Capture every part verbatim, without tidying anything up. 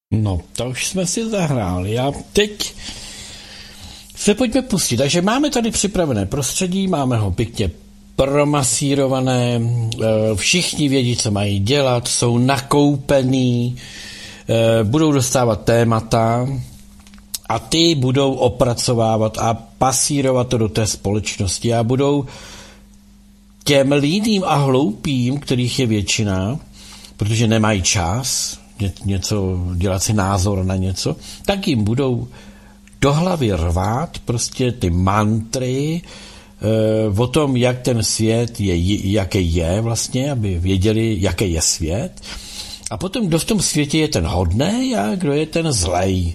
No, to už jsme si zahráli. A teď se pojďme pustit. Takže máme tady připravené prostředí, máme ho pěkně promasírované, všichni vědí, co mají dělat, jsou nakoupení, budou dostávat témata a ty budou opracovávat a pasírovat to do té společnosti a budou těm líným a hloupým, kterých je většina, protože nemají čas něco, dělat si názor na něco, tak jim budou do hlavy rvát prostě ty mantry e, o tom, jak ten svět je, jaký je vlastně, aby věděli, jaký je svět. A potom, kdo v tom světě je ten hodnej a kdo je ten zlej.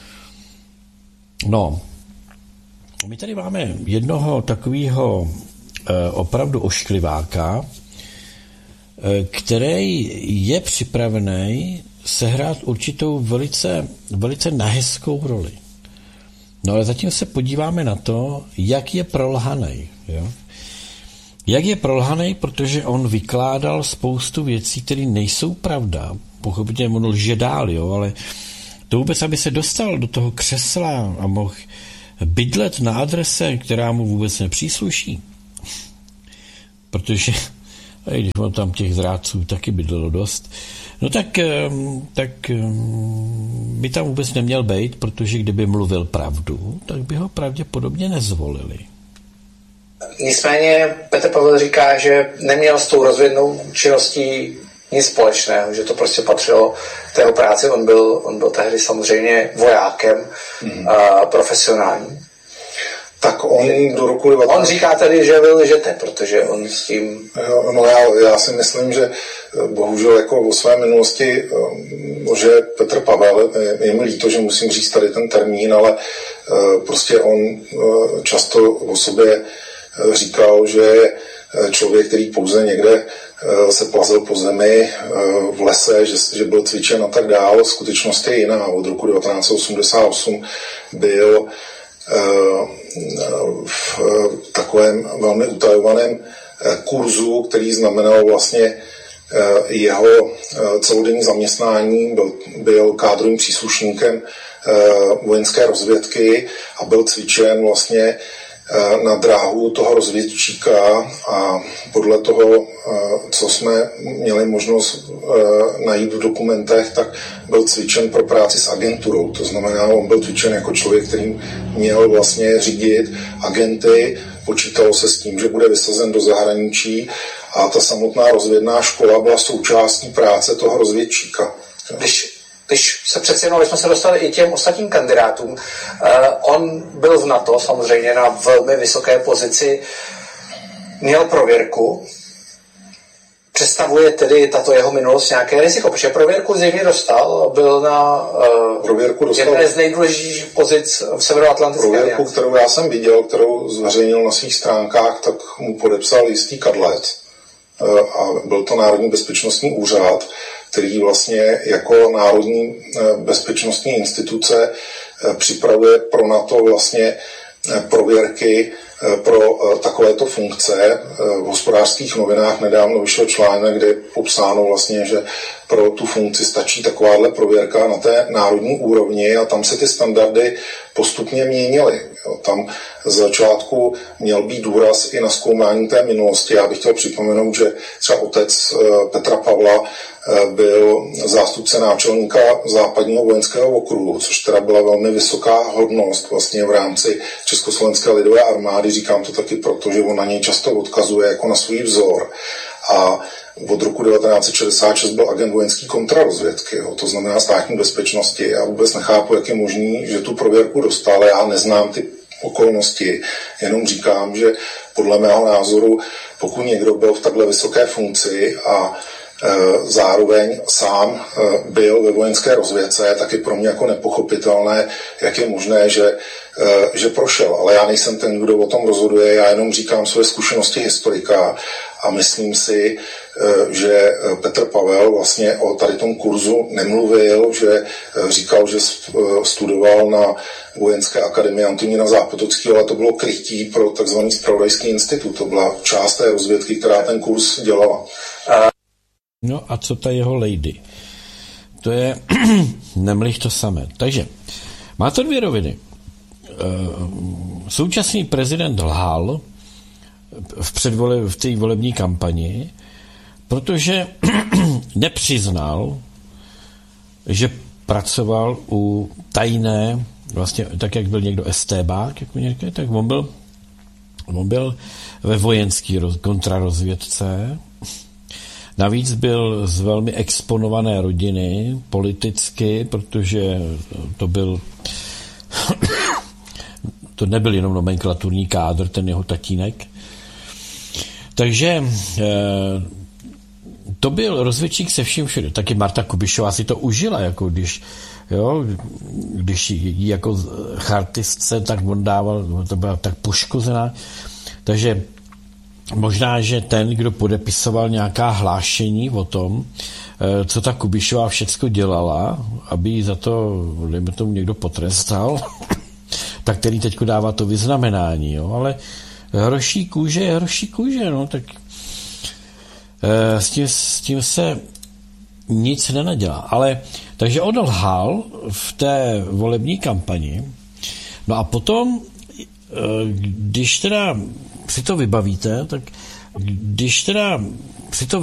No, my tady máme jednoho takového e, opravdu oškliváka, e, který je připravený sehrát určitou velice, velice nehezkou roli. No ale zatím se podíváme na to, jak je prolhanej. Jo? Jak je prolhanej, protože on vykládal spoustu věcí, které nejsou pravda. Pochopitelně on lže dál, jo, ale to vůbec, aby se dostal do toho křesla a mohl bydlet na adrese, která mu vůbec nepřísluší. Protože když on tam těch zrádců taky bydlelo dost, no tak, tak by tam vůbec neměl být, protože kdyby mluvil pravdu, tak by ho pravděpodobně nezvolili. Nicméně Petr Pavel říká, že neměl s tou rozvědnou činností nic společného, že to prostě patřilo k jeho práci. On byl, on byl tehdy samozřejmě vojákem hmm. a profesionálním. Tak on do roku devatenáct... On říká tedy, že vy lžete, protože on s tím... No já, já si myslím, že bohužel jako o své minulosti lže Petr Pavel. Je mi líto, že musím říct tady ten termín, ale prostě on často o sobě říkal, že je člověk, který pouze někde se plazil po zemi v lese, že, že byl cvičen a tak dál. Skutečnost je jiná. Od roku devatenáct set osmdesát osm byl v takovém velmi utajovaném kurzu, který znamenal vlastně jeho celodenní zaměstnání, byl, byl kádrovým příslušníkem vojenské rozvědky a byl cvičen vlastně na dráhu toho rozvědčíka a podle toho, co jsme měli možnost najít v dokumentech, tak byl cvičen pro práci s agenturou. To znamená, on byl cvičen jako člověk, který měl vlastně řídit agenty, počítalo se s tím, že bude vysazen do zahraničí a ta samotná rozvědná škola byla součástí práce toho rozvědčíka. Když Když se přeci jenom, jsme se dostali i těm ostatním kandidátům, uh, on byl v NATO samozřejmě na velmi vysoké pozici, měl prověrku, představuje tedy tato jeho minulost nějaké riziko, protože prověrku zřejmě dostal, byl na uh, prověrku dostal jedné z nejdůležitějších pozic v Severoatlantické alianci. Prověrku, kterou já jsem viděl, kterou zveřejnil na svých stránkách, tak mu podepsal jistý Kadlec uh, a byl to Národní bezpečnostní úřad, který vlastně jako národní bezpečnostní instituce připravuje pro NATO vlastně prověrky pro takovéto funkce. V Hospodářských novinách nedávno vyšel článek, kde je popsáno vlastně, že pro tu funkci stačí takováhle prověrka na té národní úrovni a tam se ty standardy postupně měnily. Tam z začátku měl být důraz i na zkoumání té minulosti. Já bych chtěl připomenout, že třeba otec Petra Pavla byl zástupce náčelníka západního vojenského okruhu, což teda byla velmi vysoká hodnost vlastně v rámci Československé lidové armády. Říkám to taky proto, že on na něj často odkazuje jako na svůj vzor. A od roku devatenáct set šedesát šest byl agent vojenský kontrarozvědky, jo, to znamená státní bezpečnosti. Já vůbec nechápu, jak je možný, že tu prověrku dostal. Já neznám ty okolnosti, jenom říkám, že podle mého názoru, pokud někdo byl v takhle vysoké funkci a zároveň sám byl ve vojenské rozvědce, tak je pro mě jako nepochopitelné, jak je možné, že, že prošel. Ale já nejsem ten, kdo o tom rozhoduje, já jenom říkám své zkušenosti historika a myslím si, že Petr Pavel vlastně o tady tom kurzu nemluvil, že říkal, že studoval na vojenské akademii Antonína Zápotockého, ale to bylo krytí pro takzvaný zpravodajský institut. To byla část té rozvědky, která ten kurz dělala. No a co ta jeho lady? to je nemlich to samé. Takže má to dvě roviny. Současný prezident lhal v, předvole, v té volební kampani, protože nepřiznal, že pracoval u tajné, vlastně tak, jak byl někdo estébák, jak někde, tak on byl, on byl ve vojenský roz, kontrarozvědce. Navíc byl z velmi exponované rodiny politicky, protože to byl to nebyl jenom nomenklaturní kádr, ten jeho tatínek. Takže to byl rozvědčík se vším všude. Taky Marta Kubišová si to užila, jako když, jo, když jí jako chartistce tak on dával, to byla tak poškozená. Takže možná, že ten, kdo podepisoval nějaká hlášení o tom, co ta Kubišová všecko dělala, aby jí za to, dejme tomu, někdo potrestal, tak který teďko dává to vyznamenání, jo, ale hroší kůže je hroší kůže, no, tak e, s, tím, s tím se nic nenadělá. Ale, takže on lhal v té volební kampani, no a potom, e, když teda si to vybavíte, tak když teda si to